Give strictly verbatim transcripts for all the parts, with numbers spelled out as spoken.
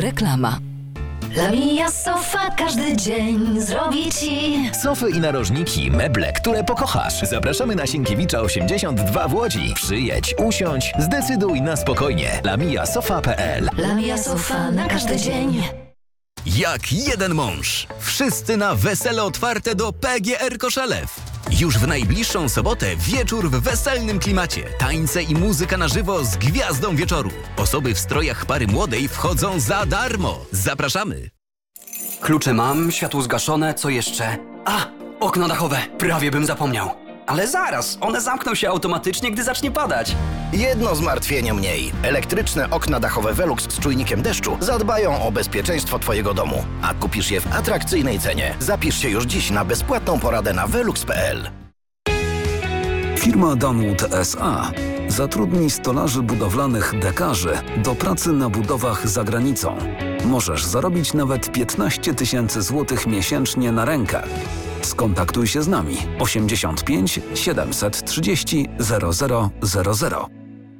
Reklama. Lamia Sofa każdy dzień zrobi ci sofy i narożniki, meble, które pokochasz. Zapraszamy na Sienkiewicza osiemdziesiąt dwa w Łodzi. Przyjedź, usiądź, zdecyduj na spokojnie. lamia sofa kropka pe el. Lamia Sofa na każdy dzień. Jak jeden mąż. Wszyscy na wesele otwarte do P G R Koszelew. Już w najbliższą sobotę wieczór w weselnym klimacie. Tańce i muzyka na żywo z gwiazdą wieczoru. Osoby w strojach pary młodej wchodzą za darmo. Zapraszamy. Klucze mam, światło zgaszone, co jeszcze? A, okno dachowe, prawie bym zapomniał. Ale zaraz, one zamkną się automatycznie, gdy zacznie padać. Jedno zmartwienie mniej. Elektryczne okna dachowe Velux z czujnikiem deszczu zadbają o bezpieczeństwo Twojego domu. A kupisz je w atrakcyjnej cenie. Zapisz się już dziś na bezpłatną poradę na velux kropka pe el. Firma Dunwood S A zatrudni stolarzy budowlanych dekarzy do pracy na budowach za granicą. Możesz zarobić nawet piętnaście tysięcy złotych miesięcznie na rękę. Skontaktuj się z nami osiemdziesiąt pięć siedemset trzydzieści zero zero zero zero.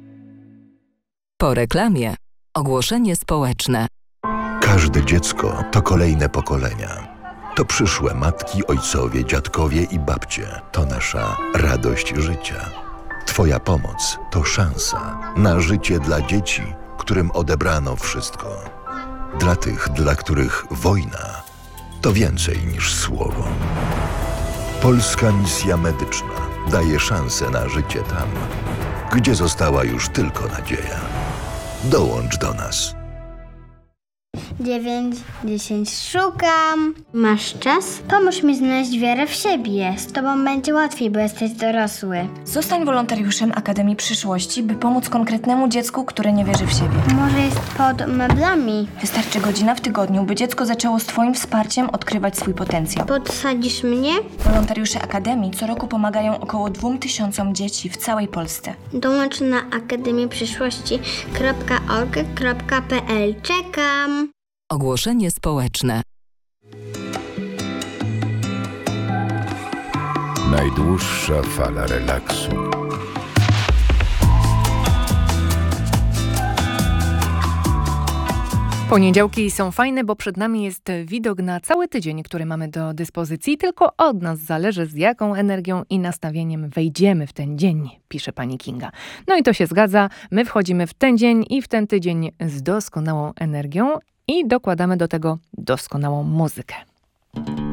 Po reklamie ogłoszenie społeczne. Każde dziecko to kolejne pokolenia. To przyszłe matki, ojcowie, dziadkowie i babcie. To nasza radość życia. Twoja pomoc to szansa na życie dla dzieci, którym odebrano wszystko. Dla tych, dla których wojna to więcej niż słowo. Polska Misja Medyczna daje szansę na życie tam, gdzie została już tylko nadzieja. Dołącz do nas. dziewięć, dziesięć, szukam. Masz czas? Pomóż mi znaleźć wiarę w siebie. Z tobą będzie łatwiej, bo jesteś dorosły. Zostań wolontariuszem Akademii Przyszłości, by pomóc konkretnemu dziecku, które nie wierzy w siebie. Może jest pod meblami. Wystarczy godzina w tygodniu, by dziecko zaczęło z twoim wsparciem odkrywać swój potencjał. Podsadzisz mnie? Wolontariusze Akademii co roku pomagają około dwóm tysiącom dzieci w całej Polsce. Dołącz na akademię przyszłości kropka org kropka pe el. Czekam! Ogłoszenie społeczne. Najdłuższa fala relaksu. Poniedziałki są fajne, bo przed nami jest widok na cały tydzień, który mamy do dyspozycji. Tylko od nas zależy, z jaką energią i nastawieniem wejdziemy w ten dzień, pisze pani Kinga. No i to się zgadza. My wchodzimy w ten dzień i w ten tydzień z doskonałą energią i dokładamy do tego doskonałą muzykę.